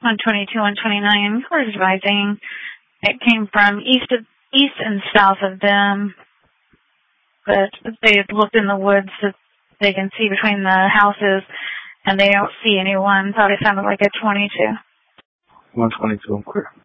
122, 129. We're advising it came from east and south of them, but they had looked in the woods that they can see between the houses, and they don't see anyone. Thought it sounded like a 22. 122, I'm clear.